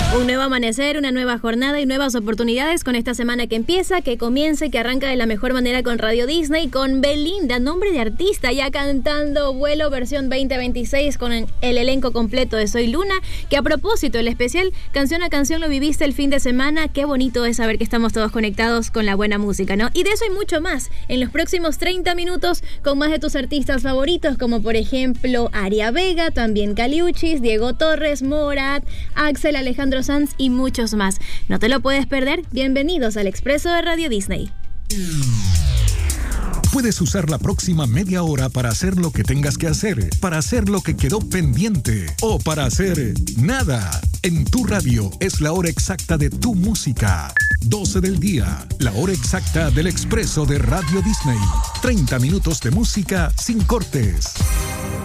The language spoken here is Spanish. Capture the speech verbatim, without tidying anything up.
Un nuevo amanecer, una nueva jornada y nuevas oportunidades con esta semana que empieza, que comienza y que arranca de la mejor manera con Radio Disney, con Belinda, nombre de artista, ya cantando Vuelo versión veinte veintiséis con el elenco completo de Soy Luna, que a propósito, el especial Canción a Canción lo viviste el fin de semana. Qué bonito es saber que estamos todos conectados con la buena música, ¿no? Y de eso hay mucho más en los próximos treinta minutos con más de tus artistas favoritos, como por ejemplo Aria Vega, también Caliuchis, Diego Torres, Morat, Axel, Alejandro Sanz y muchos más. No te lo puedes perder. Bienvenidos al Expreso de Radio Disney. Puedes usar la próxima media hora para hacer lo que tengas que hacer, para hacer lo que quedó pendiente o para hacer nada. En tu radio es la hora exacta de tu música. doce del día, la hora exacta del Expreso de Radio Disney. treinta minutos de música sin cortes.